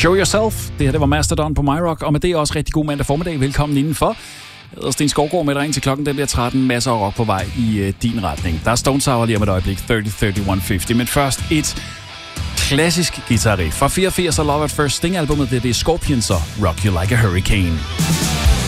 Show Yourself. Det her, det var Mastodon på MyRock, og med det også rigtig god mandag formiddag. Velkommen indenfor. Jeg hedder Sten Skovgaard med dig ind til klokken. Den bliver 13. Masser af rock på vej i din retning. Der er Stone Sour lige om et øjeblik. 30-31-50. Men først et klassisk guitar riff fra 84 og Love at First Sting-albummet. Det er Scorpions og Rock You Like a Hurricane.